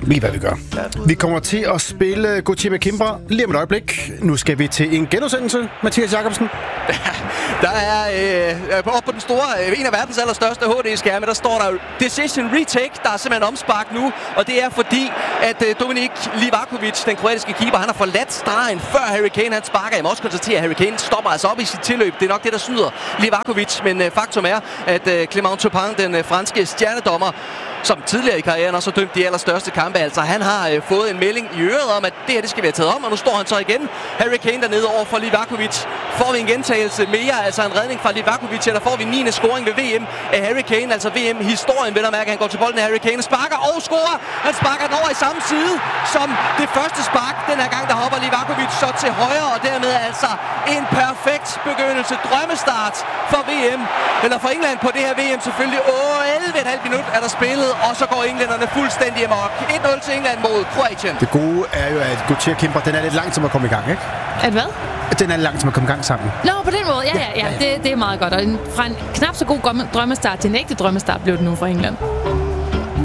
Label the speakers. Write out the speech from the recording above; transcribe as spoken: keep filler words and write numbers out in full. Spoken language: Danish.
Speaker 1: Ved hvad vi gør? Vi kommer til at spille Gautier med Kimber lige om et øjeblik. Nu skal vi til en genudsendelse, Mathias Jakobsen.
Speaker 2: Der er øh, oppe på den store, øh, en af verdens allerstørste H D-skærme, der står der Decision Retake. Der er simpelthen omspark nu, og det er fordi, at øh, Dominik Livakovic, den kroatiske keeper, han har forladt stregen, før Harry Kane han sparker. Jeg må også konstatere, at Harry Kane stopper altså op i sit tilløb. Det er nok det, der snyder Livakovic, men øh, faktum er, at øh, Clément Turpin, den øh, franske stjernedommer, som tidligere i karrieren også har dømt de allerstørste kampe, altså han har øh, fået en melding i øret om, at det her det skal være taget om, og nu står han så igen. Harry Kane dernede over for Livakovic. Får vi en gentagelse mere, altså en redning fra Livakovic, eller får vi niende scoring ved V M af Harry Kane, altså V M-historien, vil der mærke, han går til bolden af Harry Kane, sparker og scorer. Han sparker den over i samme side som det første spark. Den her gang, der hopper Livakovic så til højre, og dermed altså en perfekt begyndelse. Drømmestart for V M, eller for England på det her V M selvfølgelig. elleve komma fem minut er der spillet, og så går englænderne fuldstændig amok. et nul til England mod Kroatien.
Speaker 1: Det gode er jo, at Gautier Kimber, den er lidt langsom at komme i gang, ikke?
Speaker 3: At hvad?
Speaker 1: Den er langsom at komme i gang sammen.
Speaker 3: Nå, på den måde. Ja, ja, ja. ja, ja. Det, det er meget godt. Og fra en knap så god drømmestart til en ægte drømmestart blev det nu for England.